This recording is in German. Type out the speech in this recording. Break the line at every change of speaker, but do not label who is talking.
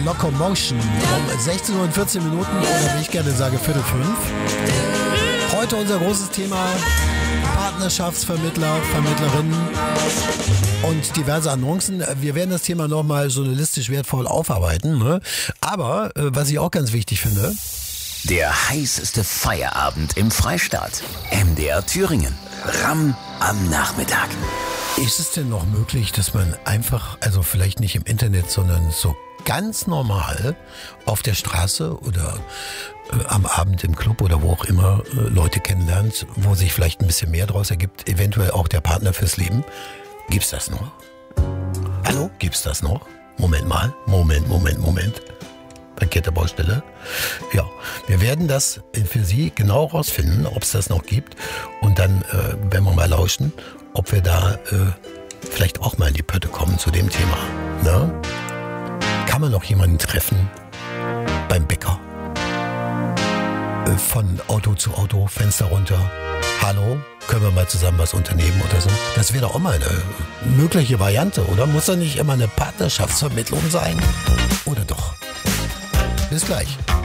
Locomotion um 16 Uhr und 14 Minuten oder wie ich gerne sage, Viertel 5. Heute unser großes Thema Partnerschaftsvermittler, Vermittlerinnen und diverse Annoncen. Wir werden das Thema nochmal journalistisch wertvoll aufarbeiten. Ne? Aber was ich auch ganz wichtig finde,
der heißeste Feierabend im Freistaat. MDR Thüringen. RAM am Nachmittag.
ist es denn noch möglich, dass man einfach, also vielleicht nicht im Internet, sondern so ganz normal auf der Straße oder am Abend im Club oder wo auch immer Leute kennenlernt, wo sich vielleicht ein bisschen mehr draus ergibt, eventuell auch der Partner fürs Leben? Gibt's das noch? Hallo? Gibt's das noch? Moment mal. Moment. Baustelle. Ja, wir werden das für Sie genau rausfinden, ob es das noch gibt. Und dann werden wir mal lauschen, ob wir da vielleicht auch mal in die Pötte kommen zu dem Thema. Ne? Kann man noch jemanden treffen beim Bäcker? Von Auto zu Auto, Fenster runter. Hallo, können wir mal zusammen was unternehmen oder so? Das wäre doch auch mal eine mögliche Variante, oder? Muss doch nicht immer eine Partnerschaftsvermittlung sein? Oder doch? Bis gleich.